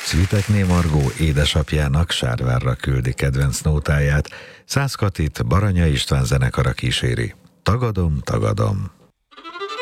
Svitekné Margó édesapjának Sárvárra küldi kedvenc nótáját, Szász Katit Baranya István zenekara kíséri. Tagadom, tagadom.